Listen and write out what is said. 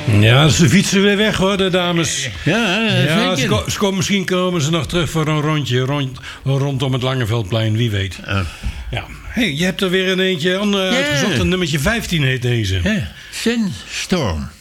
Ja, ze fietsen weer weg hoor, de dames. Ja, Misschien komen ze nog terug voor een rondje rondom het Langeveldplein, wie weet. Ja. Hey, je hebt er weer een eentje uitgezocht, een nummertje 15 heet deze. Sandstorm.